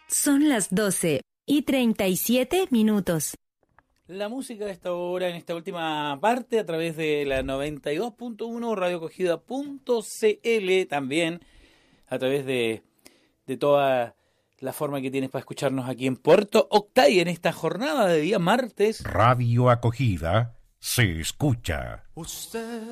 Son las 12:37. La música de esta hora, en esta última parte, a través de la 92.1 radiocogida.cl, también a través de toda la forma que tienes para escucharnos aquí en Puerto Octay en esta jornada de día martes. Radio Acogida se escucha. Usted